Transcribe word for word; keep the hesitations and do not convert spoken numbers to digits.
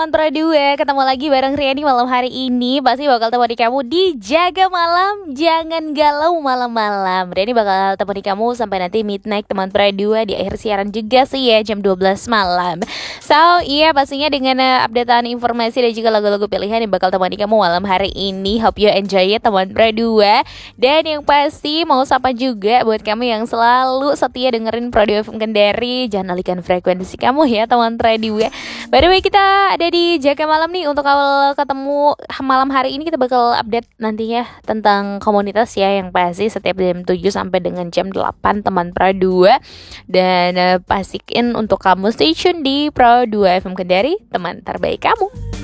teman Pro dua, ketemu lagi bareng Riani malam hari ini. Pasti bakal temani kamu di Jaga Malam, jangan galau malam-malam. Riani bakal temani kamu sampai nanti midnight teman Pro dua, di akhir siaran juga sih ya, jam dua belas malam. So iya, pastinya dengan uh, updatean informasi dan juga lagu-lagu pilihan yang bakal temani kamu malam hari ini. Hope you enjoy ya teman Pro dua. Dan yang pasti mau sapa juga buat kamu yang selalu setia dengerin Pro dua F M Kendari. Jangan alihkan frekuensi kamu ya teman Pro dua. By the way, kita ada di Jaga Malam nih. Untuk awal ketemu malam hari ini kita bakal update nantinya tentang komunitas ya, yang pasti setiap jam tujuh sampai dengan jam delapan teman Pro dua. Dan uh, pastikan untuk kamu stay tune di Pro dua F M Kendari, teman terbaik kamu.